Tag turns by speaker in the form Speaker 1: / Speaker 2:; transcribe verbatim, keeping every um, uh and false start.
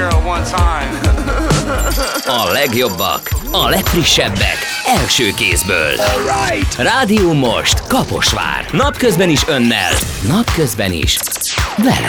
Speaker 1: girl one time.
Speaker 2: A legjobbak, a legfrissebbek, első kézből.
Speaker 3: Alright.
Speaker 2: Rádió most Kaposvár. Napközben is önnel, napközben is vele.